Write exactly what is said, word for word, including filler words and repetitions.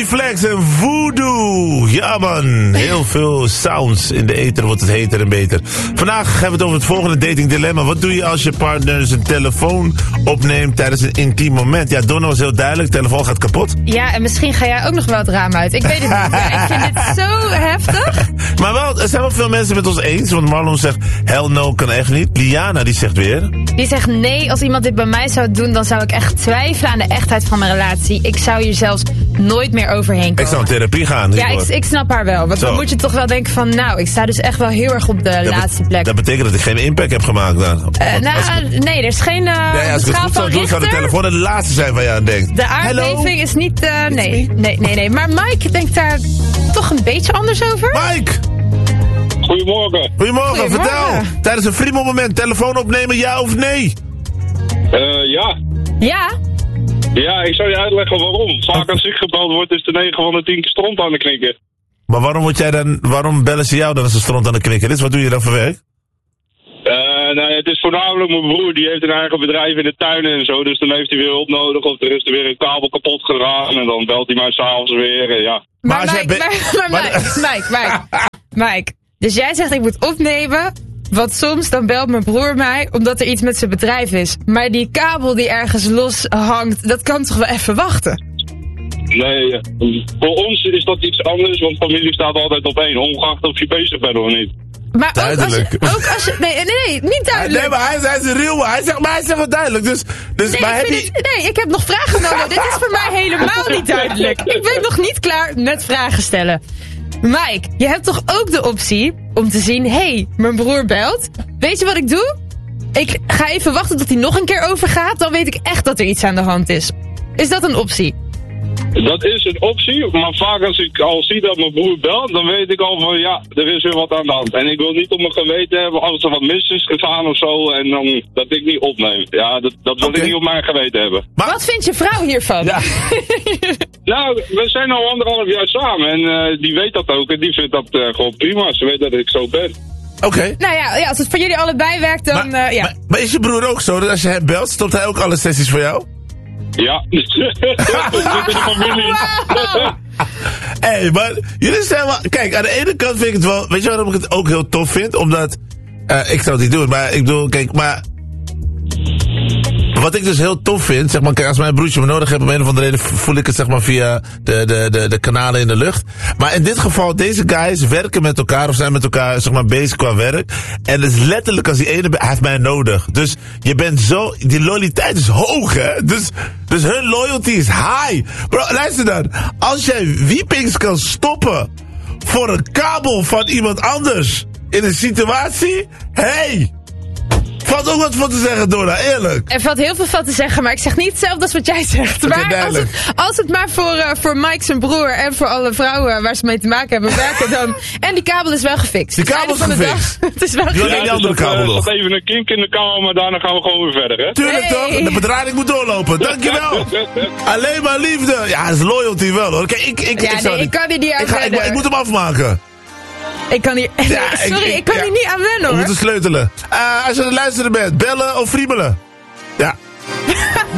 Flex en Voodoo. Ja man, heel veel sounds in de ether wordt het heter en beter. Vandaag hebben we het over het volgende dating dilemma. Wat doe je als je partner zijn telefoon opneemt tijdens een intiem moment? Ja, Donna was heel duidelijk, de telefoon gaat kapot. Ja, en misschien ga jij ook nog wel het raam uit. Ik weet het niet. Ja, ik vind dit zo heftig. Maar wel, er zijn wel veel mensen met ons eens. Want Marlon zegt, hell no, kan echt niet. Liana, die zegt weer... Die zegt nee, als iemand dit bij mij zou doen, dan zou ik echt twijfelen aan de echtheid van mijn relatie. Ik zou hier zelfs nooit meer overheen komen. Ik zou in therapie gaan. Ja, ik, ik snap haar wel. Want Zo. dan moet je toch wel denken van, nou, ik sta dus echt wel heel erg op de dat laatste be- plek. Dat betekent dat ik geen impact heb gemaakt daar. Uh, nou, ik... nee, er is geen uh, nee, als ik het goed zou doen, zou de telefoon het laatste zijn waar je aan denkt. De aardbeving Hello? is niet, uh, nee, nee, nee, nee. Maar Mike denkt daar toch een beetje anders over. Mike! Goedemorgen. Goedemorgen, Goedemorgen. vertel. Tijdens een Friemel moment, telefoon opnemen, ja of nee? Uh, ja. Ja? Ja, ik zal je uitleggen waarom. Vaak als ik gebeld word, is de negen van de tien keer stront aan de knikken. Maar waarom word jij dan, waarom bellen ze jou dan als ze stront aan de knikken is? Wat doe je dan voor werk? Uh, nou, het is voornamelijk mijn broer, die heeft een eigen bedrijf in de tuin en zo. Dus dan heeft hij weer hulp nodig of er is er weer een kabel kapot gegaan. En dan belt hij mij s'avonds weer, en ja. Maar, Maar maar, Mike, Mike, maar, maar Mike, Mike, Mike, Mike. Dus jij zegt ik moet opnemen, want soms dan belt mijn broer mij omdat er iets met zijn bedrijf is. Maar die kabel die ergens los hangt, dat kan toch wel even wachten? Nee, voor ons is dat iets anders, want familie staat altijd op één, ongeacht of je bezig bent of niet. Maar duidelijk. Ook als je, ook als je nee, nee, nee, niet duidelijk. Nee, maar hij, hij is real, hij zegt, maar hij zegt wel duidelijk. Dus, dus Nee, maar ik heb vind je... het, nee, ik heb nog vragen nodig. Dit is voor mij helemaal niet duidelijk. Ik ben nog niet klaar met vragen stellen. Mike, je hebt toch ook de optie om te zien... Hé, hey, mijn broer belt. Weet je wat ik doe? Ik ga even wachten tot hij nog een keer overgaat. Dan weet ik echt dat er iets aan de hand is. Is dat een optie? Dat is een optie, maar vaak als ik al zie dat mijn broer belt, dan weet ik al van ja, er is weer wat aan de hand. En ik wil niet op mijn geweten hebben als er wat mis is gegaan of zo en dan dat ik niet opneem. Ja, dat, dat wil Okay. ik niet op mijn geweten hebben. Maar... Wat vindt je vrouw hiervan? Ja. Nou, we zijn al anderhalf jaar samen en uh, die weet dat ook en die vindt dat uh, gewoon prima. Ze weet dat ik zo ben. Oké. Okay. Nou ja, ja, als het voor jullie allebei werkt, dan Maar, uh, ja. maar, maar is je broer ook zo dat als je hem belt, stopt hij ook alle sessies voor jou? Ja, we zitten in de familie. Hé, hey, maar jullie zijn wel... Kijk, aan de ene kant vind ik het wel... Weet je waarom ik het ook heel tof vind? Omdat... Uh, ik zou het niet doen, maar ik bedoel... Kijk, maar... Wat ik dus heel tof vind, zeg maar, kijk, als mijn broertje me nodig heeft, om een of andere reden voel ik het, zeg maar, via de, de, de, de kanalen in de lucht. Maar in dit geval, deze guys werken met elkaar, of zijn met elkaar, zeg maar, bezig qua werk. En het is letterlijk als die ene, hij heeft mij nodig. Dus je bent zo, die loyaliteit is hoog, hè. Dus, dus hun loyalty is high. Bro, luister dan. Als jij wiepings kan stoppen voor een kabel van iemand anders in een situatie, hey! Valt ook wat van te zeggen, Dora, eerlijk. Er valt heel veel van te zeggen, maar ik zeg niet hetzelfde als wat jij zegt. Okay, maar als het, als het maar voor, uh, voor Mike zijn broer en voor alle vrouwen waar ze mee te maken hebben werken dan... En die kabel is wel gefixt. Die kabel is gefixt. Het is wel gefixt. Ja, die andere dus kabel er nog. staat even een kink in de kamer, maar daarna gaan we gewoon weer verder, hè? Tuurlijk Hey. toch? De bedrijving moet doorlopen. Dankjewel. Alleen maar liefde. Ja, dat is loyalty wel, hoor. Kijk, ik, ik, Ja, ik, zou nee, ik kan hier niet aan ik, ga, ik, wennen. ik moet hem afmaken. Ik kan hier... Ja, Sorry, ik, ik, ik kan ja. hier niet aan wennen, We hoor. moeten sleutelen. Uh, als je aan het luisteren bent, bellen of friemelen.